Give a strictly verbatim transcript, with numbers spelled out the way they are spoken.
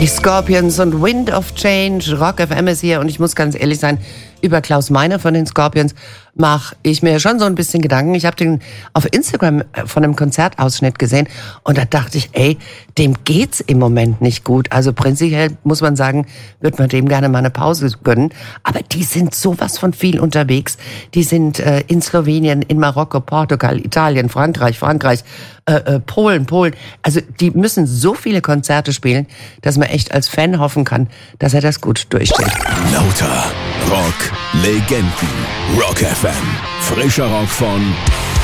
Die Scorpions und Wind of Change, Rock F M ist hier und ich muss ganz ehrlich sein, über Klaus Meine von den Scorpions mache ich mir schon so ein bisschen Gedanken. Ich habe den auf Instagram von einem Konzertausschnitt gesehen und da dachte ich, ey, dem geht's im Moment nicht gut. Also prinzipiell muss man sagen, wird man dem gerne mal eine Pause gönnen. Aber die sind sowas von viel unterwegs. Die sind äh, in Slowenien, in Marokko, Portugal, Italien, Frankreich, Frankreich, äh, äh, Polen, Polen. Also die müssen so viele Konzerte spielen, dass man echt als Fan hoffen kann, dass er das gut durchsteht. Lauter Rock Legenden. Rock F M. Frischer Rock von